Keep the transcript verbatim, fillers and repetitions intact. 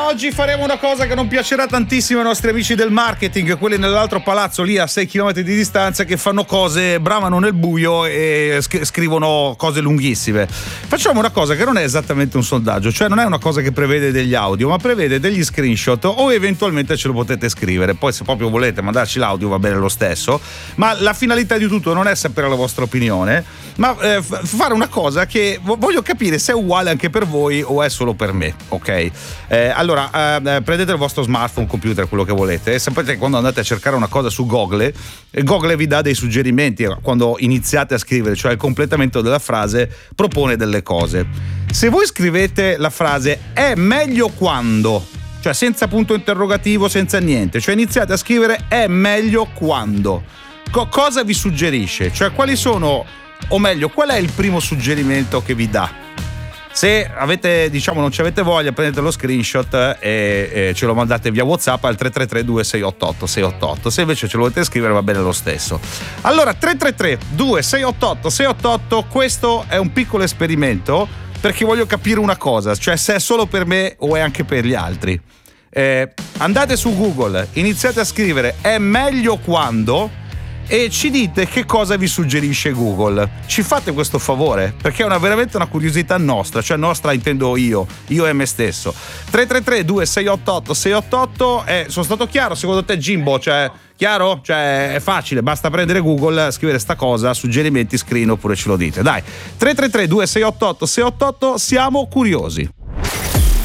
oggi faremo una cosa che non piacerà tantissimo ai nostri amici del marketing, quelli nell'altro palazzo lì a sei chilometri di distanza, che fanno cose, bramano nel buio e sc- scrivono cose lunghissime. Facciamo una cosa che non è esattamente un sondaggio, cioè non è una cosa che prevede degli audio, ma prevede degli screenshot, o eventualmente ce lo potete scrivere. Poi se proprio volete mandarci l'audio va bene lo stesso, ma la finalità di tutto non è sapere la vostra opinione, ma eh, f- fare una cosa che voglio capire se è uguale anche per voi o è solo per me, ok? Eh, allora eh, prendete il vostro smartphone, computer, quello che volete, e sapete che quando andate a cercare una cosa su Google, Google vi dà dei suggerimenti quando iniziate a scrivere, cioè il completamento della frase propone delle cose. Se voi scrivete la frase è meglio quando, cioè senza punto interrogativo, senza niente, cioè iniziate a scrivere è meglio quando, Co- cosa vi suggerisce? Cioè quali sono, o meglio, qual è il primo suggerimento che vi dà? Se avete, diciamo, non ci avete voglia, prendete lo screenshot e, e ce lo mandate via WhatsApp al tre tre tre due sei otto otto sei otto otto. Se invece ce lo volete scrivere va bene lo stesso. Allora tre tre tre due sei otto otto sei otto otto, questo è un piccolo esperimento perché voglio capire una cosa, cioè se è solo per me o è anche per gli altri. Eh, andate su Google, iniziate a scrivere è meglio quando e ci dite che cosa vi suggerisce Google. Ci fate questo favore? Perché è una, veramente una curiosità nostra, cioè nostra intendo io, io e me stesso. tre tre tre due sei otto otto sei otto otto. Eh, sono stato chiaro secondo te, Jimbo? Cioè, chiaro? Cioè è facile, basta prendere Google, scrivere sta cosa, suggerimenti, screen, oppure ce lo dite. Dai, tre tre tre due sei otto otto sei otto otto, siamo curiosi.